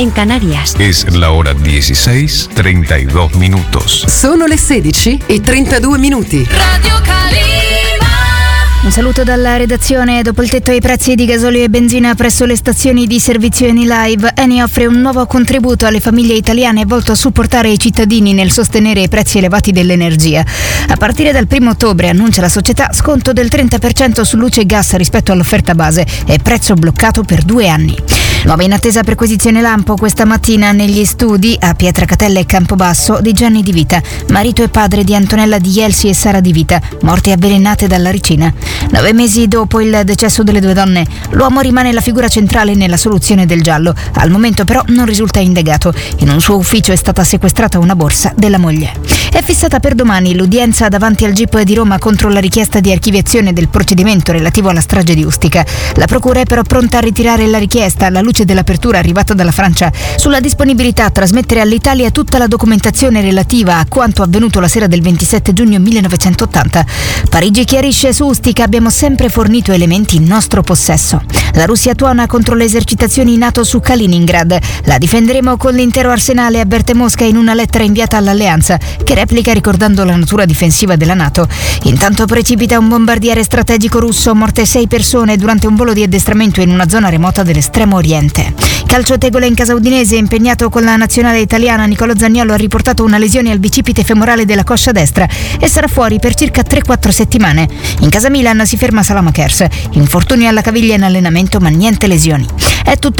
en Canarias. Es la hora 16:32 minutos. Sono le 16:32. Radio Calima. Un saluto dalla redazione. Dopo il tetto ai prezzi di gasolio e benzina presso le stazioni di servizio Enilive, Eni offre un nuovo contributo alle famiglie italiane volto a supportare i cittadini nel sostenere i prezzi elevati dell'energia. A partire dal 1 ottobre, annuncia la società, sconto del 30% su luce e gas rispetto all'offerta base e prezzo bloccato per 2 anni. Nuova inattesa perquisizione lampo questa mattina negli studi a Pietracatella e Campobasso di Gianni Di Vita, marito e padre di Antonella Di Jelsi e Sara Di Vita, morte avvelenate dalla ricina. 9 mesi dopo il decesso delle 2 donne, l'uomo rimane la figura centrale nella soluzione del giallo. Al momento però non risulta indagato. In un suo ufficio è stata sequestrata una borsa della moglie. È fissata per domani l'udienza davanti al GIP di Roma contro la richiesta di archiviazione del procedimento relativo alla strage di Ustica. La procura è però pronta a ritirare la richiesta alla luce dell'apertura arrivata dalla Francia sulla disponibilità a trasmettere all'Italia tutta la documentazione relativa a quanto avvenuto la sera del 27 giugno 1980. Parigi chiarisce: su Ustica abbiamo sempre fornito elementi in nostro possesso. La Russia tuona contro le esercitazioni NATO su Kaliningrad. La difenderemo con l'intero arsenale, avverte Mosca in una lettera inviata all'alleanza, che replica ricordando la natura difensiva della NATO. Intanto precipita un bombardiere strategico russo, morte 6 persone durante un volo di addestramento in una zona remota dell'estremo oriente. Calcio tegole in casa udinese, impegnato con la nazionale italiana, Nicolò Zaniolo ha riportato una lesione al bicipite femorale della coscia destra e sarà fuori per circa 3-4 settimane. In casa Milan si ferma Salamakers, infortunio alla caviglia in allenamento ma niente lesioni. È tutto